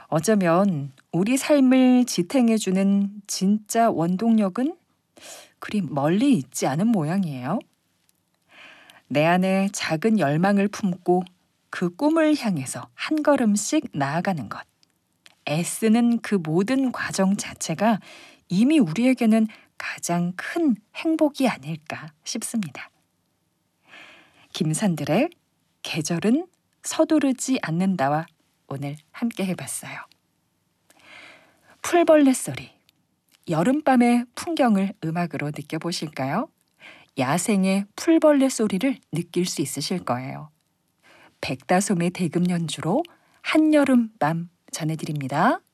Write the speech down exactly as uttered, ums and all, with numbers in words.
어쩌면 우리 삶을 지탱해주는 진짜 원동력은 그리 멀리 있지 않은 모양이에요. 내 안에 작은 열망을 품고 그 꿈을 향해서 한 걸음씩 나아가는 것. 애쓰는 그 모든 과정 자체가 이미 우리에게는 가장 큰 행복이 아닐까 싶습니다. 김산들의 계절은 서두르지 않는다와 오늘 함께 해봤어요. 풀벌레 소리, 여름밤의 풍경을 음악으로 느껴보실까요? 야생의 풀벌레 소리를 느낄 수 있으실 거예요. 백다솜의 대금 연주로 한여름밤 전해드립니다.